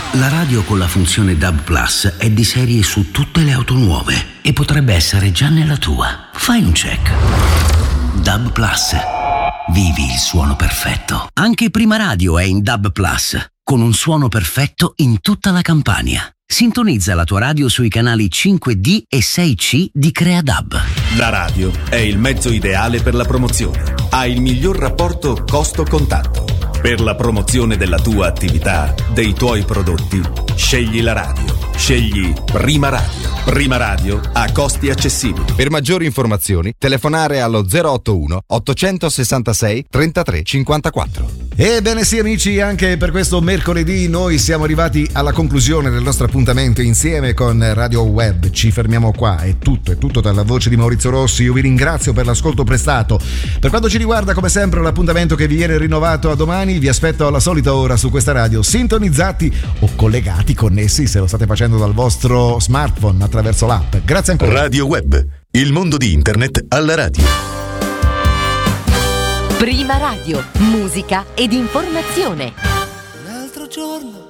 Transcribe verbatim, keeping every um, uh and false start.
La radio con la funzione D A B Plus è di serie su tutte le auto nuove e potrebbe essere già nella tua. Fai un check. D A B Plus. Vivi il suono perfetto. Anche Prima Radio è in D A B Plus, con un suono perfetto in tutta la Campania. Sintonizza la tua radio sui canali cinque D e sei C di Creadab. La radio è il mezzo ideale per la promozione. Ha il miglior rapporto costo-contatto. Per la promozione della tua attività, dei tuoi prodotti, scegli la radio. Scegli Prima Radio. Prima Radio a costi accessibili. Per maggiori informazioni, telefonare allo zero otto uno ottocentosessantasei trentatré cinquantaquattro. Ebbene sì amici, anche per questo mercoledì noi siamo arrivati alla conclusione del nostro appuntamento insieme con Radio Web. Ci fermiamo qua, è tutto, è tutto dalla voce di Maurizio Rossi. Io vi ringrazio per l'ascolto prestato. Per quanto ci riguarda, come sempre, l'appuntamento che vi viene rinnovato a domani. Vi aspetto alla solita ora su questa radio, sintonizzati o collegati, connessi, se lo state facendo dal vostro smartphone attraverso l'app. Grazie ancora. Radio Web, il mondo di internet alla radio. Prima Radio, musica ed informazione. Un altro giorno